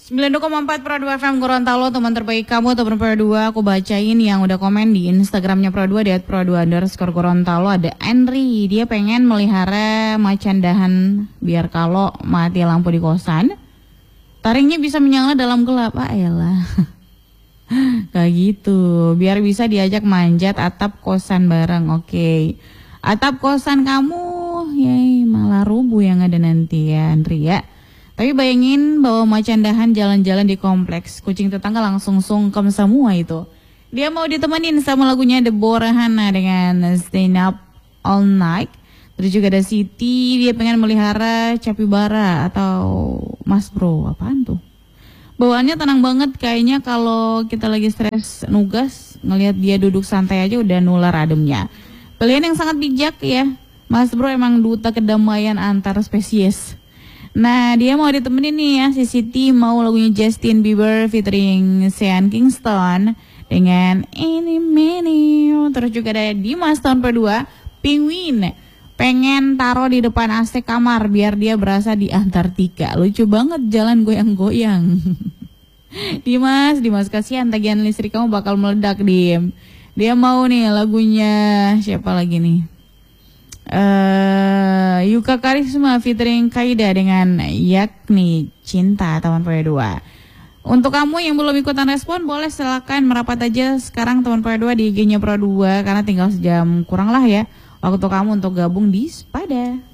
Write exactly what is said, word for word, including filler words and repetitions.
sembilan puluh koma empat Pro dua F M Gorontalo, teman terbaik kamu, teman Pro dua. Aku bacain yang udah komen di Instagramnya Pro dua, di at Pro dua underscore Gorontalo. Ada Henry, dia pengen melihara macan dahan biar kalau mati lampu di kosan, taringnya bisa menyala dalam gelap. Ah elah, kayak gitu, biar bisa diajak manjat atap kosan bareng. Oke, okay. Atap kosan kamu, yay, malah rubuh yang ada nanti ya Henry ya. Tapi bayangin bawa macan dahan jalan-jalan di kompleks, kucing tetangga langsung sungkem semua itu. Dia mau ditemenin sama lagunya Deborah Hana dengan Stay Up All Night. Terus juga ada Siti, dia pengen melihara capybara atau Mas Bro, apaan tuh? Bawaannya tenang banget, kayaknya kalau kita lagi stres nugas, ngelihat dia duduk santai aja udah nular ademnya. Pilihan yang sangat bijak ya, Mas Bro emang duta kedamaian antar spesies. Nah, dia mau ditemenin nih ya, si Siti mau lagunya Justin Bieber featuring Sean Kingston dengan Any Menu. Terus juga ada Dimas tahun kedua, Penguin, pengen taruh di depan A C kamar biar dia berasa di Antartika. Lucu banget jalan goyang-goyang. Dimas, Dimas kasihan tagihan listrik kamu bakal meledak, Dim. Dia mau nih lagunya siapa lagi nih? Uh, Yuka Karisma featuring Kaida dengan Yakni Cinta teman Pro dua. Untuk kamu yang belum ikutan respon, boleh silakan merapat aja sekarang teman Pro dua di I G-nya Pro dua, karena tinggal sejam kurang lah ya waktu kamu untuk gabung di Spada.